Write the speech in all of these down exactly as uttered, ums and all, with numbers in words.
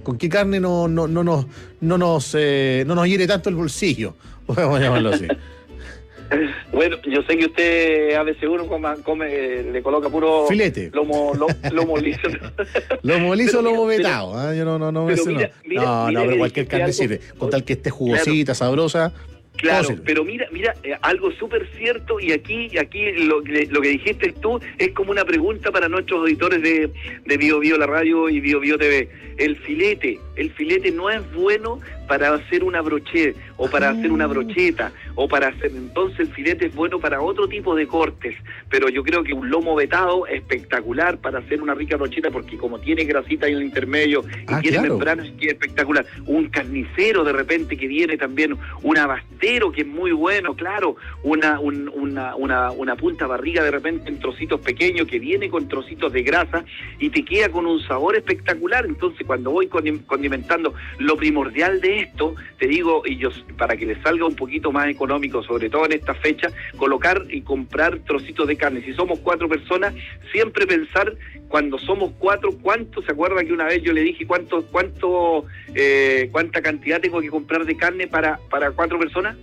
con qué carne no, no, no nos, no nos, eh, no nos hiere tanto el bolsillo, podemos llamarlo así. Bueno, yo sé que usted a veces uno come, come le coloca puro filete, lomo, lo, lomo liso. Lomo liso, lomo vetado. ¿eh? Yo no, no, no me sé, mira, no. Mira, no, mira no, pero que cualquier carne algo, sirve, con tal que esté jugosita, claro, sabrosa. Claro, pero mira, mira, eh, algo súper cierto, y aquí, aquí lo, lo que dijiste tú es como una pregunta para nuestros auditores de, de Bio Bio la radio y Bio Bio T V. El filete, el filete no es bueno para hacer una brocheta, o para hacer una brocheta, o para hacer, entonces el filete es bueno para otro tipo de cortes, pero yo creo que un lomo vetado es espectacular para hacer una rica brocheta, porque como tiene grasita en el intermedio, y ah, tiene claro, membranas, que es espectacular. Un carnicero de repente que viene también, un abastero que es muy bueno, claro, una, un, una, una, una punta barriga de repente en trocitos pequeños, que viene con trocitos de grasa, y te queda con un sabor espectacular. Entonces cuando voy condimentando, lo primordial de esto, te digo, y yo para que le salga un poquito más económico, sobre todo en esta fecha, colocar y comprar trocitos de carne. Si somos cuatro personas, siempre pensar, cuando somos cuatro, ¿cuánto? ¿Se acuerda que una vez yo le dije cuánto, cuánto, eh, cuánta cantidad tengo que comprar de carne para, para cuatro personas?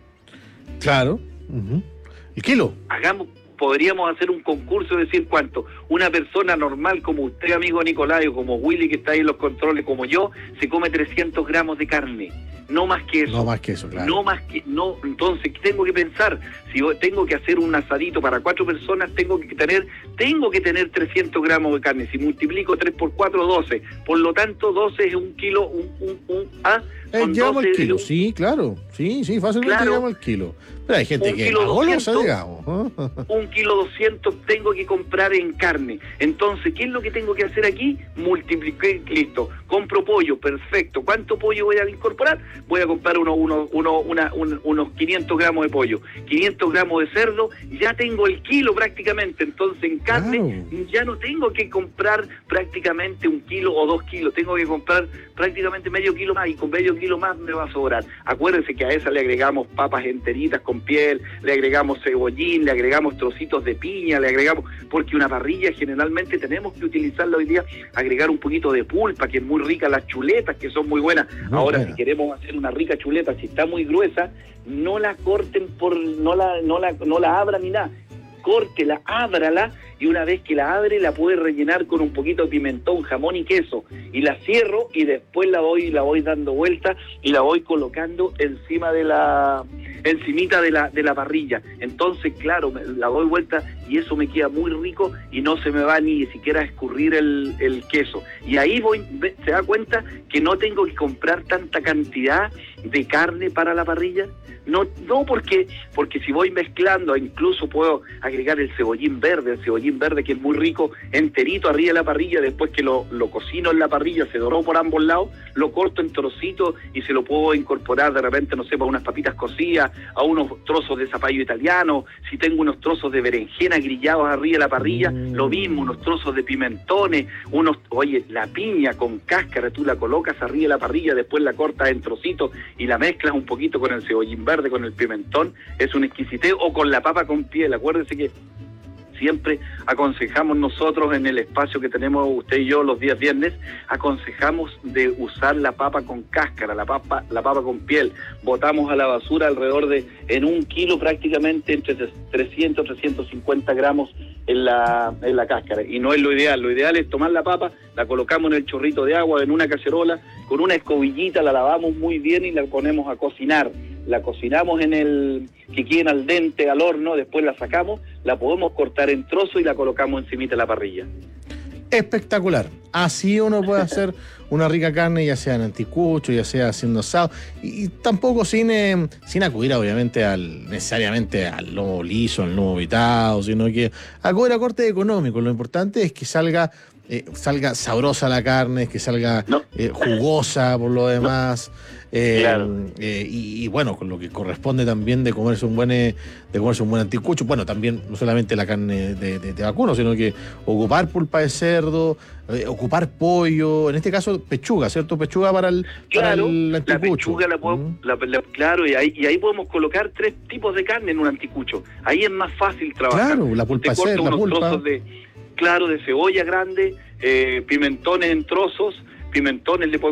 Claro. Uh-huh. ¿El kilo? Hagamos, podríamos hacer un concurso, decir cuánto. Una persona normal como usted, amigo Nicolás, o como Willy, que está ahí en los controles, como yo, se come trescientos gramos de carne. No más que eso. No más que eso, claro. No más que, no, entonces tengo que pensar, si tengo que hacer un asadito para cuatro personas, tengo que tener, tengo que tener trescientos gramos de carne. Si multiplico tres por cuatro, doce. Por lo tanto, doce es un kilo, un, un, un ah, eh, llegamos al kilo, sí, claro. Sí, sí, fácilmente claro, llegamos al kilo. Pero hay gente que es golosa, digamos. Un kilo doscientos tengo que comprar en carne. Entonces, ¿qué es lo que tengo que hacer aquí? Multipliqué, listo. Compro pollo, perfecto. ¿Cuánto pollo voy a incorporar? Voy a comprar uno, uno, uno, una, un, unos quinientos gramos de pollo, quinientos gramos de cerdo, ya tengo el kilo prácticamente. Entonces, en carne, claro, ya no tengo que comprar prácticamente un kilo o dos kilos, tengo que comprar prácticamente medio kilo más, y con medio kilo más me va a sobrar. Acuérdense que a esa le agregamos papas enteritas con piel, le agregamos cebollín, le agregamos trocitos de piña, le agregamos, porque una parrilla generalmente tenemos que utilizarla hoy día, agregar un poquito de pulpa, que es muy rica, las chuletas, que son muy buenas. Muy Ahora, buena. Si queremos hacer una rica chuleta, si está muy gruesa, no la corten por, no la, no la, no la abran ni nada. Córtela, ábrala, y una vez que la abre la puede rellenar con un poquito de pimentón, jamón y queso, y la cierro, y después la voy la voy dando vuelta y la voy colocando encima de la encimita de la de la parrilla. Entonces, claro, la doy vuelta y eso me queda muy rico y no se me va ni siquiera a escurrir el, el queso. Y ahí voy, se da cuenta que no tengo que comprar tanta cantidad de carne para la parrilla. No, no porque, porque si voy mezclando, incluso puedo agregar el cebollín verde, el cebollín verde que es muy rico, enterito arriba de la parrilla, después que lo, lo cocino en la parrilla, se doró por ambos lados, lo corto en trocitos y se lo puedo incorporar de repente, no sé, para unas papitas cocidas, a unos trozos de zapallo italiano, si tengo unos trozos de berenjena grillados arriba de la parrilla, mm. lo mismo, unos trozos de pimentones, unos, oye, la piña con cáscara, tú la colocas arriba de la parrilla, después la cortas en trocitos y la mezclas un poquito con el cebollín verde, con el pimentón, es un exquisiteo, o con la papa con piel. Acuérdense que siempre aconsejamos nosotros en el espacio que tenemos usted y yo los días viernes, aconsejamos de usar la papa con cáscara, la papa, la papa con piel. Botamos a la basura alrededor de, en un kilo prácticamente, entre trescientos, trescientos cincuenta gramos en la, en la cáscara, y no es lo ideal. Lo ideal es tomar la papa, la colocamos en el chorrito de agua, en una cacerola, con una escobillita la lavamos muy bien y la ponemos a cocinar. La cocinamos en el, que queden al dente, al horno, después la sacamos, la podemos cortar en trozos y la colocamos encima de la parrilla. Espectacular. Así uno puede hacer una rica carne, ya sea en anticucho, ya sea haciendo asado, y, y tampoco sin, eh, sin acudir obviamente al necesariamente al lomo liso, al lomo vitado, sino que acudir a corte económico. Lo importante es que salga eh, salga sabrosa la carne, que salga no. eh, jugosa por lo demás. No. Eh, claro. eh, y, y bueno, con lo que corresponde también de comerse un buen de comerse un buen anticucho, bueno, también no solamente la carne de, de, de vacuno, sino que ocupar pulpa de cerdo, eh, ocupar pollo, en este caso pechuga, ¿cierto? Pechuga para el, claro, para el anticucho. La pechuga la puedo, mm. la, la, claro, y ahí, y ahí podemos colocar tres tipos de carne en un anticucho. Ahí es más fácil trabajar. Claro, la pulpa de cerdo, la pulpa. De, claro, de cebolla grande, eh, pimentones en trozos, pimentones le